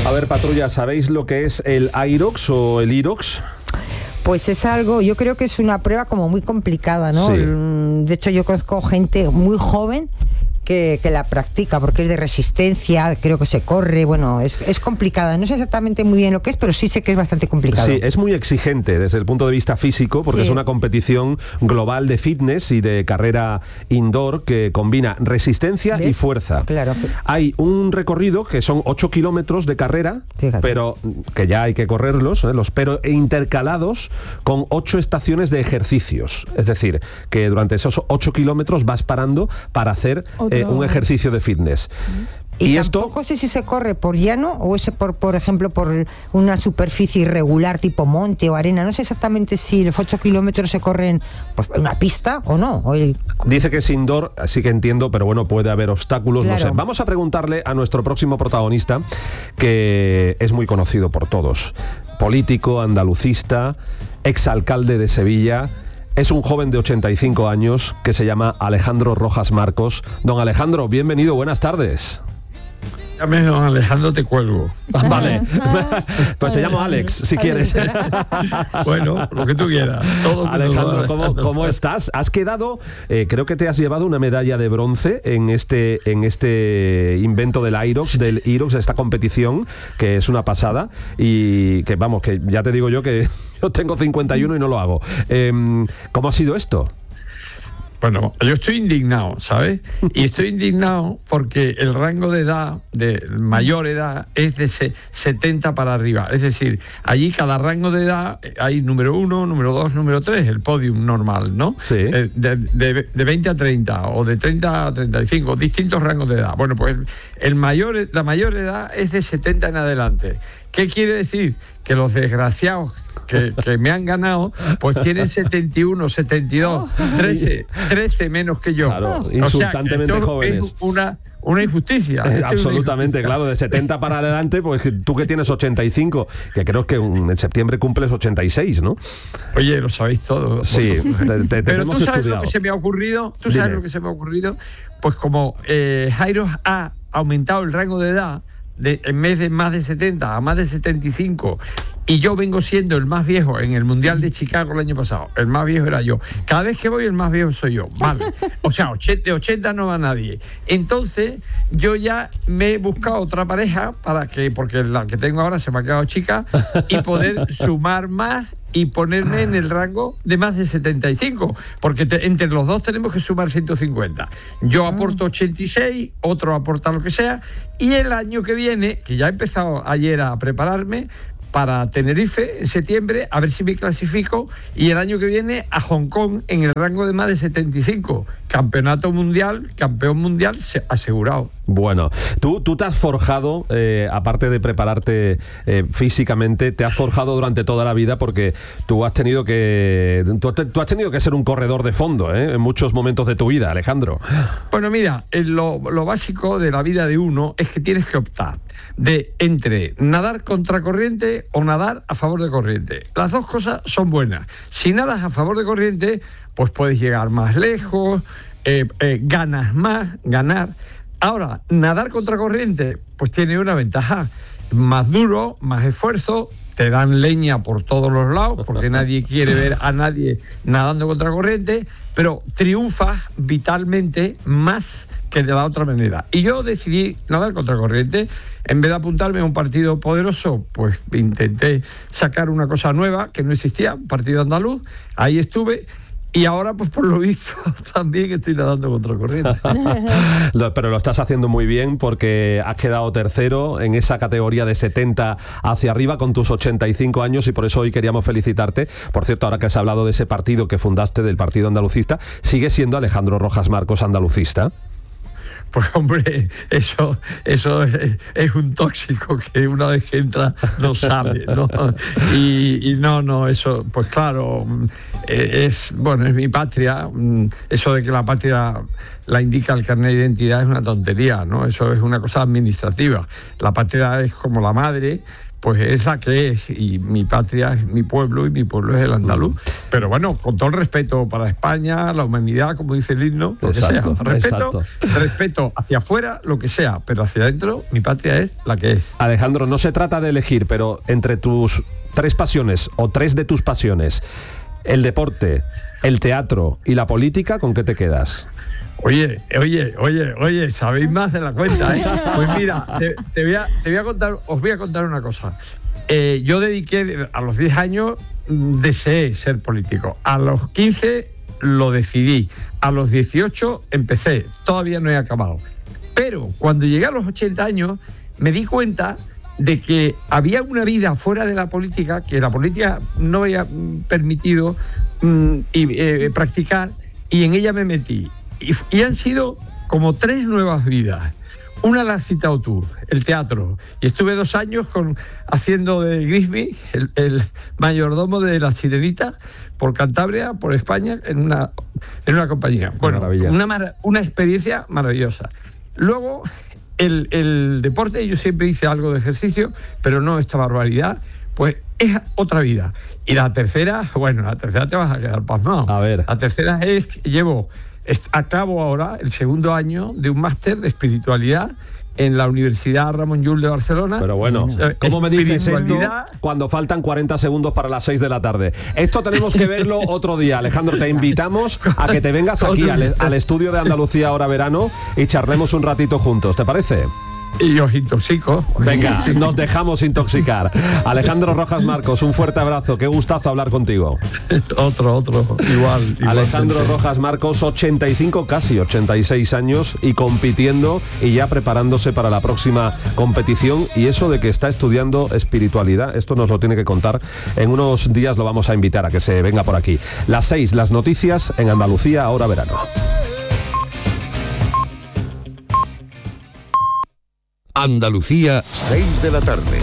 A ver, patrulla, ¿sabéis lo que es el IROX o el IROX? Pues es algo, yo creo que es una prueba como muy complicada, ¿no? Sí. De hecho, yo conozco gente muy joven que la practica, porque es de resistencia, creo que se corre, bueno, es complicada. No sé exactamente muy bien lo que es, pero sí sé que es bastante complicado. Sí, es muy exigente desde el punto de vista físico, porque es una competición global de fitness y de carrera indoor que combina resistencia y fuerza. Claro. Hay un recorrido que son 8 kilómetros de carrera, pero que ya hay que correrlos, pero intercalados con 8 estaciones de ejercicios. Es decir, que durante esos 8 kilómetros vas parando para hacer un ejercicio de fitness. Y tampoco sé si se corre por llano o es por ejemplo, por una superficie irregular tipo monte o arena. No sé exactamente si los 8 kilómetros se corren pues, en una pista o no. Dice que es indoor, así que entiendo, pero bueno, puede haber obstáculos, claro. No sé. Vamos a preguntarle a nuestro próximo protagonista, que es muy conocido por todos. Político, andalucista, exalcalde de Sevilla. Es un joven de 85 años que se llama Alejandro Rojas Marcos. Don Alejandro, bienvenido, buenas tardes. Llame don Alejandro, te cuelgo. Vale, pues te llamo Alex, si quieres. Bueno, lo que tú quieras. Alejandro, ¿cómo estás? Has quedado, creo que te has llevado una medalla de bronce en este invento del IROX, de esta competición, que es una pasada, y que vamos, que ya te digo yo que yo tengo 51 y no lo hago. ¿Cómo ha sido esto? Bueno, yo estoy indignado, ¿sabes? Y estoy indignado porque el rango de edad, de mayor edad, es de 70 para arriba. Es decir, allí cada rango de edad hay número 1, número 2, número 3, el podium normal, ¿no? Sí. De 20 a 30 o de 30 a 35, distintos rangos de edad. Bueno, pues la mayor edad es de 70 en adelante. ¿Qué quiere decir? Que los desgraciados que me han ganado, pues tienen 71, 72, 13 menos que yo. Claro, insultantemente, o sea, jóvenes. Es una injusticia. Absolutamente, claro, de 70 para adelante, pues tú que tienes 85, que creo que en septiembre cumples 86, ¿no? Oye, lo sabéis todo. Sí, te pero hemos tú sabes estudiado. Lo que se me ha ocurrido, pues como Jairo ha aumentado el rango de edad en vez de más de 70 a más de 75, y yo vengo siendo el más viejo en el Mundial de Chicago el año pasado. El más viejo era yo. Cada vez que voy, el más viejo soy yo. Vale. O sea, de 80 no va nadie. Entonces, yo ya me he buscado otra pareja porque la que tengo ahora se me ha quedado chica, y poder sumar más y ponerme en el rango de más de 75, porque entre los dos tenemos que sumar 150. Yo aporto 86, otro aporta lo que sea, y el año que viene, que ya he empezado ayer a prepararme, para Tenerife en septiembre, a ver si me clasifico, y el año que viene a Hong Kong en el rango de más de 75. Campeón mundial asegurado. Bueno, tú te has forjado, aparte de prepararte físicamente, te has forjado durante toda la vida, porque tú has tenido que ser un corredor de fondo, en muchos momentos de tu vida, Alejandro. Bueno, mira, lo básico de la vida de uno es que tienes que optar entre nadar contracorriente o nadar a favor de corriente. Las dos cosas son buenas. Si nadas a favor de corriente, pues puedes llegar más lejos, ganar. Ahora, nadar contracorriente, pues tiene una ventaja: más duro, más esfuerzo, te dan leña por todos los lados, porque nadie quiere ver a nadie nadando contracorriente, pero triunfas vitalmente más que de la otra manera. Y yo decidí nadar contracorriente. En vez de apuntarme a un partido poderoso, pues intenté sacar una cosa nueva que no existía, un partido andaluz. Ahí estuve. Y ahora, pues por lo visto, también estoy nadando contracorriente. Pero lo estás haciendo muy bien, porque has quedado tercero en esa categoría de 70 hacia arriba con tus 85 años, y por eso hoy queríamos felicitarte. Por cierto, ahora que has hablado de ese partido que fundaste, del partido andalucista, ¿sigue siendo Alejandro Rojas Marcos andalucista? Pues hombre, eso es un tóxico que una vez que entra no sale, ¿no? Y no, eso, pues claro, es mi patria. Eso de que la patria la indica el carnet de identidad es una tontería, ¿no? Eso es una cosa administrativa. La patria es como la madre, pues es la que es, y mi patria es mi pueblo y mi pueblo es el andaluz. Pero bueno, con todo el respeto para España, la humanidad, como dice el himno, lo Exacto, que sea. Respeto hacia afuera, lo que sea, pero hacia adentro mi patria es la que es. Alejandro, no se trata de elegir, pero entre tus 3 pasiones o 3 de tus pasiones, el deporte, el teatro y la política, ¿con qué te quedas? Oye, sabéis más de la cuenta, ¿eh? Pues mira, os voy a contar una cosa. Yo dediqué, a los 10 años, deseé ser político. A los 15 lo decidí. A los 18 empecé. Todavía no he acabado. Pero cuando llegué a los 80 años, me di cuenta de que había una vida fuera de la política, que la política no había permitido practicar, y en ella me metí. Y han sido como 3 nuevas vidas. Una la has citado tú, el teatro. Y estuve 2 años haciendo de Grisby, el mayordomo de La Sirenita, por Cantabria, por España, en una compañía. Bueno, una experiencia maravillosa. Luego, el deporte, yo siempre hice algo de ejercicio, pero no esta barbaridad, pues es otra vida. Y la tercera te vas a quedar pasmado. A ver. La tercera es que acabo ahora el 2º año de un máster de espiritualidad en la Universidad Ramon Llull de Barcelona. Pero bueno, ¿cómo me dices esto cuando faltan 40 segundos para las 6 de la tarde? Esto tenemos que verlo otro día, Alejandro. Te invitamos a que te vengas aquí al estudio de Andalucía Ahora Verano y charlemos un ratito juntos, ¿te parece? Y os intoxico. Venga, nos dejamos intoxicar. Alejandro Rojas Marcos, un fuerte abrazo. Qué gustazo hablar contigo. Otro. Igual. Alejandro Rojas Marcos, 85, casi 86 años y compitiendo y ya preparándose para la próxima competición. Y eso de que está estudiando espiritualidad, esto nos lo tiene que contar. En unos días lo vamos a invitar a que se venga por aquí. Las 6, las noticias en Andalucía Ahora Verano. Andalucía, 6 de la tarde.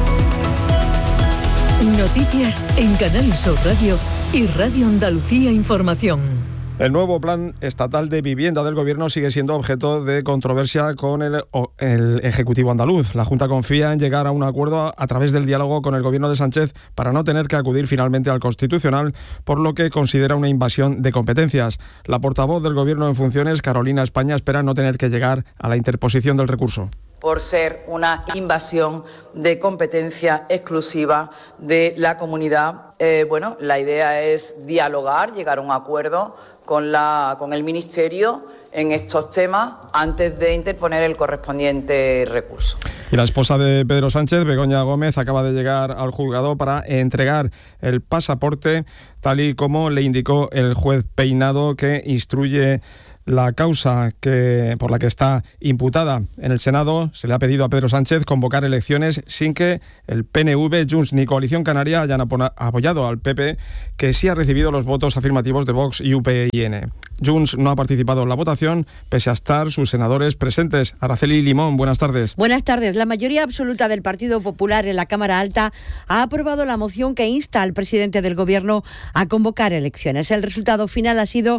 Noticias en Canal Sur Radio y Radio Andalucía Información. El nuevo plan estatal de vivienda del Gobierno sigue siendo objeto de controversia con el Ejecutivo andaluz. La Junta confía en llegar a un acuerdo a través del diálogo con el Gobierno de Sánchez para no tener que acudir finalmente al Constitucional, por lo que considera una invasión de competencias. La portavoz del Gobierno en funciones, Carolina España, espera no tener que llegar a la interposición del recurso. Por ser una invasión de competencia exclusiva de la comunidad. La idea es dialogar, llegar a un acuerdo con el Ministerio en estos temas antes de interponer el correspondiente recurso. Y la esposa de Pedro Sánchez, Begoña Gómez, acaba de llegar al juzgado para entregar el pasaporte, tal y como le indicó el juez Peinado, que instruye la causa por la que está imputada. En el Senado se le ha pedido a Pedro Sánchez convocar elecciones sin que el PNV, Junts ni Coalición Canaria hayan apoyado al PP, que sí ha recibido los votos afirmativos de Vox y UPyN. Junts no ha participado en la votación, pese a estar sus senadores presentes. Araceli Limón, buenas tardes. Buenas tardes. La mayoría absoluta del Partido Popular en la Cámara Alta ha aprobado la moción que insta al presidente del Gobierno a convocar elecciones. El resultado final ha sido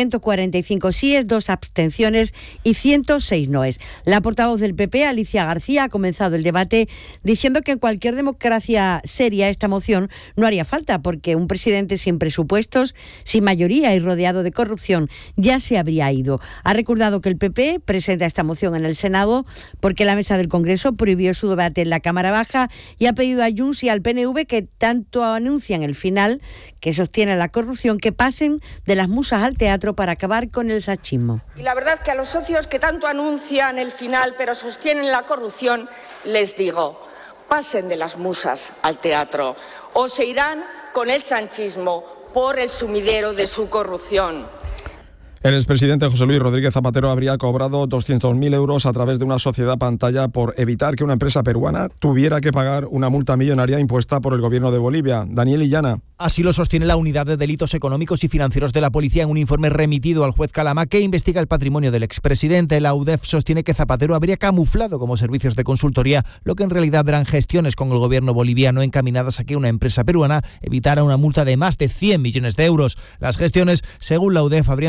145 síes, 2 abstenciones y 106 noes. La portavoz del PP, Alicia García, ha comenzado el debate diciendo que en cualquier democracia seria esta moción no haría falta, porque un presidente sin presupuestos, sin mayoría y rodeado de corrupción ya se habría ido. Ha recordado que el PP presenta esta moción en el Senado porque la mesa del Congreso prohibió su debate en la Cámara Baja y ha pedido a Junts y al PNV, que tanto anuncian el final que sostiene la corrupción, que pasen de las musas al teatro para acabar con el sachismo. Y la verdad que a los socios que tanto anuncian el final pero sostienen la corrupción, les digo, pasen de las musas al teatro o se irán con el sanchismo por el sumidero de su corrupción. El expresidente José Luis Rodríguez Zapatero habría cobrado 200.000 euros a través de una sociedad pantalla por evitar que una empresa peruana tuviera que pagar una multa millonaria impuesta por el gobierno de Bolivia. Daniel Illana. Así lo sostiene la Unidad de Delitos Económicos y Financieros de la Policía en un informe remitido al juez Calama, que investiga el patrimonio del expresidente. La UDEF sostiene que Zapatero habría camuflado como servicios de consultoría lo que en realidad eran gestiones con el gobierno boliviano encaminadas a que una empresa peruana evitara una multa de más de 100 millones de euros. Las gestiones, según la UDEF, habrían supuesto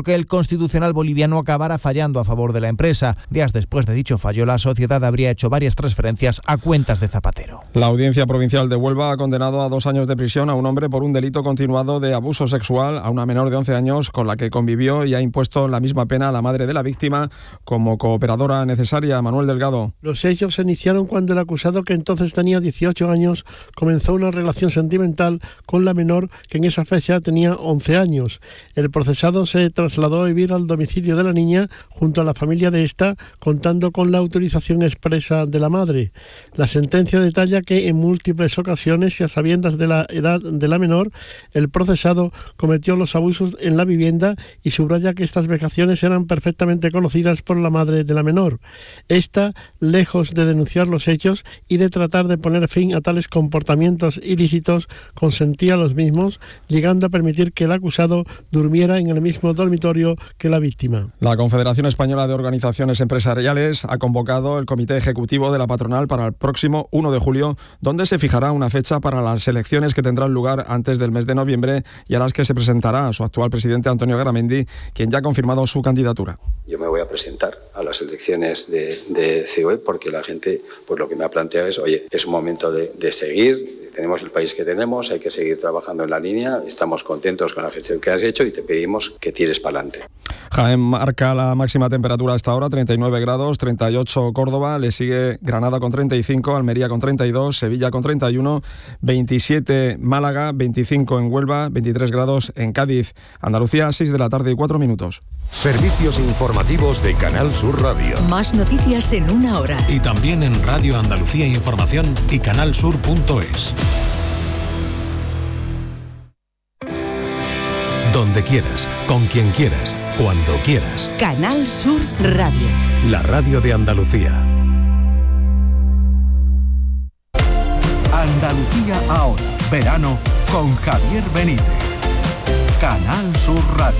hizo que el Constitucional boliviano acabara fallando a favor de la empresa. Días después de dicho fallo, la sociedad habría hecho varias transferencias a cuentas de Zapatero. La Audiencia Provincial de Huelva ha condenado a 2 años de prisión a un hombre por un delito continuado de abuso sexual a una menor de 11 años con la que convivió, y ha impuesto la misma pena a la madre de la víctima como cooperadora necesaria. Manuel Delgado. Los hechos se iniciaron cuando el acusado, que entonces tenía 18 años, comenzó una relación sentimental con la menor, que en esa fecha tenía 11 años. El procesado se trasladó a vivir al domicilio de la niña junto a la familia de esta, contando con la autorización expresa de la madre. La sentencia detalla que en múltiples ocasiones y a sabiendas de la edad de la menor, el procesado cometió los abusos en la vivienda, y subraya que estas vejaciones eran perfectamente conocidas por la madre de la menor. Esta, lejos de denunciar los hechos y de tratar de poner fin a tales comportamientos ilícitos, consentía los mismos, llegando a permitir que el acusado durmiera en el mismo dormitorio que la víctima. La Confederación Española de Organizaciones Empresariales ha convocado el Comité Ejecutivo de la Patronal para el próximo 1 de julio, donde se fijará una fecha para las elecciones que tendrán lugar antes del mes de noviembre y a las que se presentará a su actual presidente Antonio Garamendi, quien ya ha confirmado su candidatura. Yo me voy a presentar a las elecciones de COE porque la gente, pues lo que me ha planteado es, oye, es un momento de seguir. Tenemos el país que tenemos, hay que seguir trabajando en la línea, estamos contentos con la gestión que has hecho y te pedimos que tires para adelante. Jaén marca la máxima temperatura hasta ahora, 39 grados, 38 Córdoba, le sigue Granada con 35, Almería con 32, Sevilla con 31, 27 Málaga, 25 en Huelva, 23 grados en Cádiz. Andalucía, 6 de la tarde y 4 minutos. Servicios informativos de Canal Sur Radio. Más noticias en una hora. Y también en Radio Andalucía Información y canalsur.es. Donde quieras, con quien quieras, cuando quieras. Canal Sur Radio. La radio de Andalucía. Andalucía ahora. Verano con Javier Benítez. Canal Sur Radio.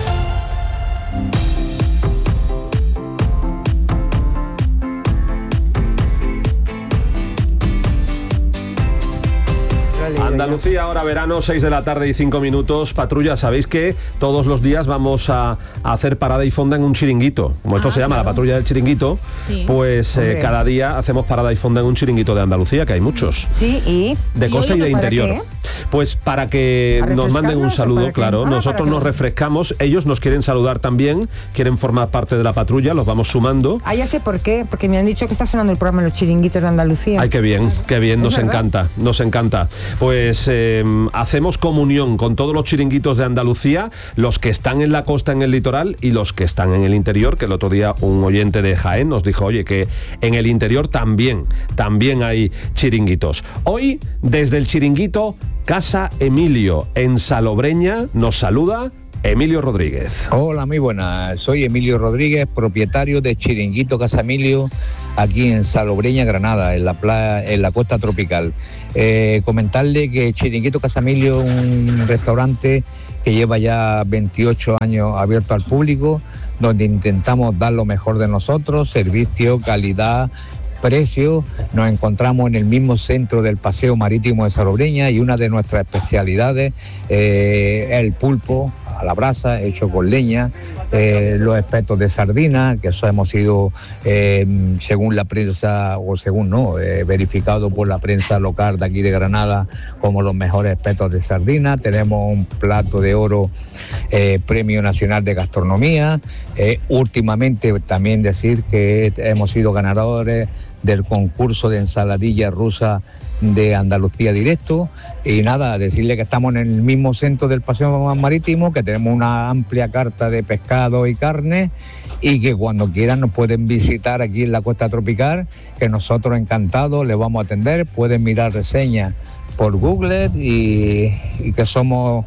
Andalucía, ahora verano, 6 de la tarde y 5 minutos. Patrulla, sabéis que todos los días vamos a hacer parada y fonda en un chiringuito. Como esto se llama, la patrulla del chiringuito, sí. Pues cada día hacemos parada y fonda en un chiringuito de Andalucía, que hay muchos. Sí, y de costa y de interior. ¿Qué? Pues para que nos manden un saludo, claro. Nosotros nos refrescamos, ellos nos quieren saludar también, quieren formar parte de la patrulla, los vamos sumando. Ah, ya sé por qué, porque me han dicho que está sonando el programa de los chiringuitos de Andalucía. Ay, qué bien, nos encanta, nos encanta. Pues hacemos comunión con todos los chiringuitos de Andalucía, los que están en la costa, en el litoral, y los que están en el interior, que el otro día un oyente de Jaén nos dijo, oye, que en el interior también hay chiringuitos. Hoy, desde el chiringuito Casa Emilio, en Salobreña, nos saluda Emilio Rodríguez. Hola, muy buenas. Soy Emilio Rodríguez, propietario de Chiringuito Casa Emilio, aquí en Salobreña, Granada, en la costa tropical. Comentarle que Chiringuito Casa Emilio es un restaurante que lleva ya 28 años abierto al público, donde intentamos dar lo mejor de nosotros, servicio, calidad, precio. Nos encontramos en el mismo centro del Paseo Marítimo de Salobreña, y una de nuestras especialidades es el pulpo a la brasa, hecho con leña, los espetos de sardina, que eso hemos sido, según la prensa, o según verificado por la prensa local de aquí de Granada, como los mejores espetos de sardina. Tenemos un plato de oro, Premio Nacional de Gastronomía. Últimamente también decir que hemos sido ganadores del concurso de ensaladilla rusa de Andalucía Directo. Y nada, decirle que estamos en el mismo centro del Paseo Marítimo, que tenemos una amplia carta de pescado y carne, y que cuando quieran nos pueden visitar aquí en la costa tropical, que nosotros encantados les vamos a atender. Pueden mirar reseñas por Google y que somos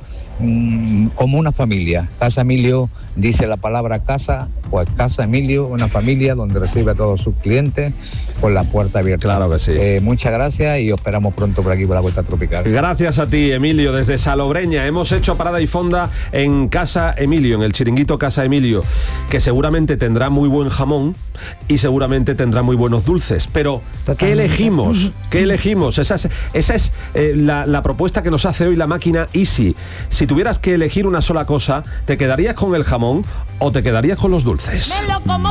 como una familia. Casa Emilio, dice la palabra casa, pues Casa Emilio, una familia donde recibe a todos sus clientes con la puerta abierta. Claro que sí. Muchas gracias y os esperamos pronto por aquí, por la costa tropical. Gracias a ti, Emilio, desde Salobreña. Hemos hecho parada y fonda en Casa Emilio, en el chiringuito Casa Emilio, que seguramente tendrá muy buen jamón y seguramente tendrá muy buenos dulces. Pero, ¿qué elegimos? ¿Qué elegimos? Esa es la propuesta que nos hace hoy la máquina Easy. Si tuvieras que elegir una sola cosa, ¿te quedarías con el jamón o te quedarías con los dulces?